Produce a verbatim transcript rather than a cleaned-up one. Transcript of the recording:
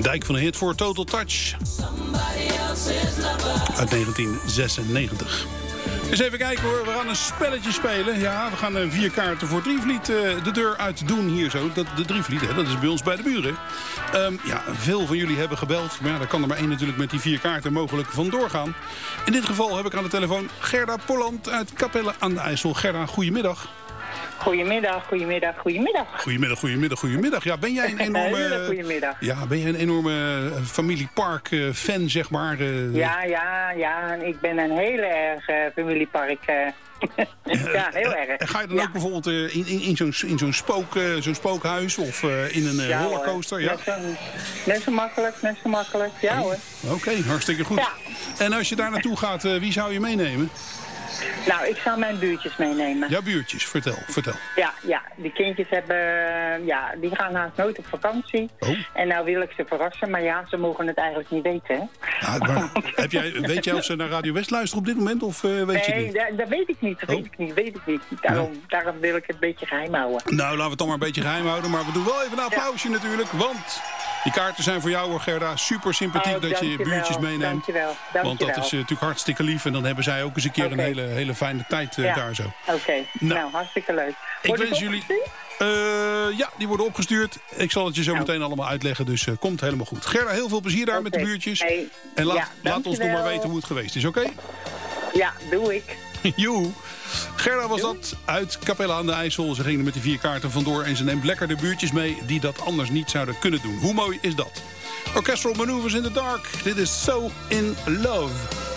Dijk van de hit voor Total Touch. Uit negentien zesennegentig. Eens even kijken hoor, we gaan een spelletje spelen. Ja, we gaan een vier kaarten voor Drievliet uh, de deur uit doen hier zo. Dat, de Drievliet, hè, dat is bij ons bij de buren. Um, ja, veel van jullie hebben gebeld. Maar ja, daar kan er maar één natuurlijk met die vier kaarten mogelijk vandoor gaan. In dit geval heb ik aan de telefoon Gerda Polland uit Capelle aan de IJssel. Gerda, goedemiddag. Goedemiddag, goedemiddag, goedemiddag. Goedemiddag, goedemiddag, goedemiddag. Ja, ben jij een enorme... goedemiddag. Ja, ben jij een enorme Familie Park uh, fan, zeg maar? Uh, ja, ja, ja. Ik ben een hele erg uh, Familie Park... Uh, ja, heel erg. En ga je dan ja. ook bijvoorbeeld uh, in, in, in zo'n in zo'n spook, uh, zo'n spookhuis of uh, in een uh, ja, rollercoaster? Ja, net zo, net zo makkelijk, net zo makkelijk. Ja oh, hoor. Oké, okay, hartstikke goed. Ja. En als je daar naartoe gaat, uh, wie zou je meenemen? Nou, ik zou mijn buurtjes meenemen. Ja, buurtjes. Vertel, vertel. Ja, ja. Die kindjes hebben, ja, die gaan haast nooit op vakantie. Oh. En nou wil ik ze verrassen, maar ja, ze mogen het eigenlijk niet weten, hè? Ja, maar, heb jij, weet jij of ze naar Radio West luisteren op dit moment, of uh, weet nee, je niet? Nee, dat weet ik niet, dat oh. weet ik niet, weet ik niet. Daarom, nee. daarom wil ik het een beetje geheim houden. Nou, laten we het dan maar een beetje geheim houden, maar we doen wel even een applausje ja. natuurlijk, want... Die kaarten zijn voor jou hoor, Gerda. Super sympathiek oh, dat je je buurtjes meeneemt. Dankjewel, dankjewel. Want dat is uh, natuurlijk hartstikke lief. En dan hebben zij ook eens een keer okay. een hele, hele fijne tijd uh, ja. daar zo. Oké, okay. nou. nou hartstikke leuk. Wordt ik wens jullie... Uh, ja, die worden opgestuurd. Ik zal het je zo nou. meteen allemaal uitleggen, dus uh, komt helemaal goed. Gerda, heel veel plezier daar okay. met de buurtjes. Hey. En laat, ja, laat ons nog maar weten hoe het geweest is, oké? Okay? Ja, doe ik. Joe. Gerda was Doei. dat uit Capelle aan de IJssel. Ze gingen met die vier kaarten vandoor en ze neemt lekker de buurtjes mee die dat anders niet zouden kunnen doen. Hoe mooi is dat? Orchestral Maneuvers in the Dark. Dit is So in Love.